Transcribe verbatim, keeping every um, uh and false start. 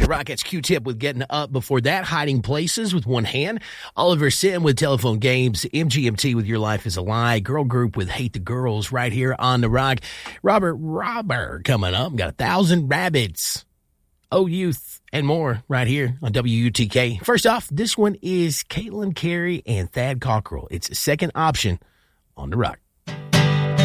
Rockets Q-Tip with Getting Up. Before that, Hiding Places with One Hand. Oliver Sim with Telephone Games. M G M T with Your Life is a Lie. Girl Group with Hate the Girls right here on The Rock. Robert Robber coming up. Got a Thousand Rabbits. Oh Youth and more right here on W U T K. First off, this one is Caitlin Carey and Thad Cockrell. It's a second option on The Rock.